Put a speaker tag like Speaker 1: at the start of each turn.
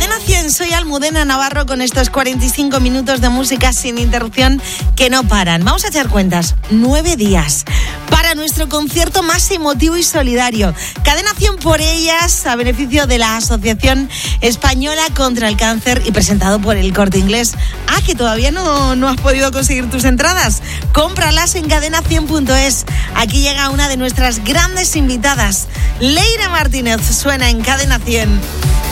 Speaker 1: Cadena 100, soy Almudena Navarro con estos 45 minutos de música sin interrupción que no paran. Vamos a echar cuentas, 9 días para nuestro concierto más emotivo y solidario. Cadena 100 por ellas, a beneficio de la Asociación Española contra el Cáncer y presentado por El Corte Inglés. Que todavía no has podido conseguir tus entradas. Cómpralas en cadena100.es. Aquí llega una de nuestras grandes invitadas. Leire Martínez suena en Cadena 100.